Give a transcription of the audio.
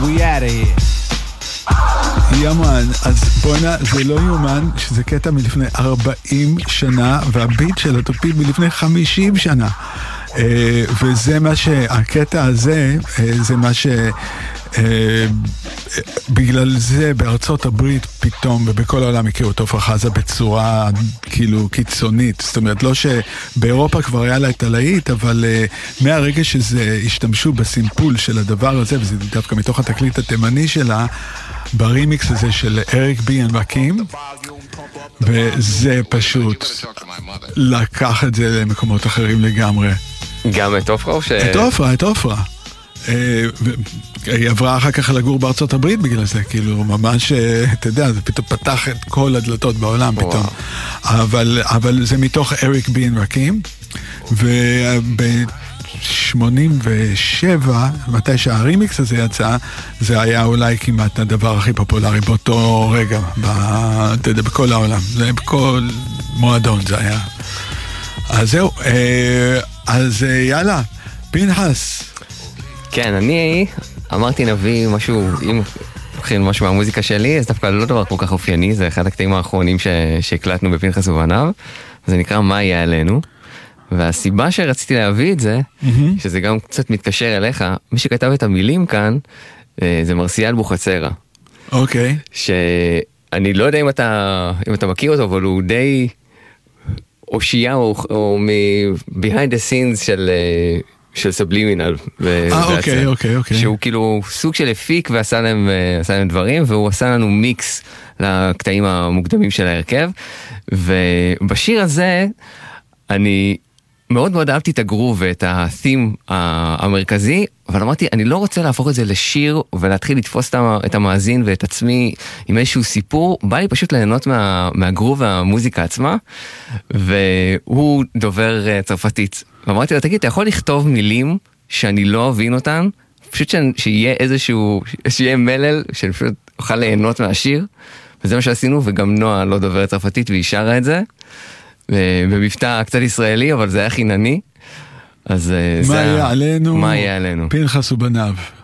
we out of here. יאמן, אז בוא'נה, זה לא יומן שזה קטע מלפני 40 שנה, והביט של התופים מלפני 50 שנה. וזה מה שהקטע הזה, זה מה בגלל זה בארצות הברית פתאום ובכל העולם הכירו את עפרה חזה בצורה כאילו קיצונית. זאת אומרת, לא שבאירופה כבר היה לה את הלהיט, אבל מהרגע שזה השתמשו בסימפול של הדבר הזה, וזה דווקא מתוך התקליט התימני שלה, ברימיקס הזה של אריק בי אנד רקים, וזה פשוט לקח את זה למקומות אחרים לגמרי. גם את עפרה או ש... את עפרה. היא עברה אחר כך לגור בארצות הברית בגלל זה, כאילו ממש, אתה יודע, זה פתאום פתח את כל הדלתות בעולם פתאום. אבל זה מתוך אריק בי אנד רקים, וב-87, מתי שהרימיקס הזה יצא, זה היה אולי כמעט הדבר הכי פופולרי באותו רגע, אתה יודע, בכל העולם, זה בכל מועדון זה היה. אז זהו, אז יאללה, פנחס. כן, אני אמרתי נביא משהו, אם לוקחים משהו מהמוזיקה שלי, אז דווקא לא דבר כל כך אופייני, זה אחד הקטעים האחרונים שהקלטנו בפנחס ובניו, זה נקרא מה יהיה עלינו, והסיבה שרציתי להביא את זה, שזה גם קצת מתקשר אליך, מי שכתב את המילים כאן, זה מרסיאל בוחצרה. אוקיי. שאני לא יודע אם אתה מכיר אותו, אבל הוא די אושייה, או מ-behind the scenes של סבלימינל. אוקיי. שהוא כאילו סוג של הפיק ועשה להם דברים, והוא עשה לנו מיקס לקטעים המוקדמים של ההרכב, ובשיר הזה אני מאוד מאוד אהבתי את הגרוב ואת התים המרכזי, אבל אמרתי, אני לא רוצה להפוך את זה לשיר ולהתחיל לתפוס את המאזין ואת עצמי עם איזשהו סיפור, בא לי פשוט ליהנות מהגרוב והמוזיקה עצמה, והוא דובר צרפתית. ואמרתי לו, תגיד, אתה יכול לכתוב מילים שאני לא אבין אותן, פשוט שיהיה שיהיה מלל, שאני פשוט אוכל ליהנות מהשיר, וזה מה שעשינו, וגם נועה לא דוברת צרפתית והיא שרה את זה, במבטא קצת ישראלי, אבל זה היה חינני. אז מה יהיה עלינו? מה יהיה עלינו? פנחס ובניו.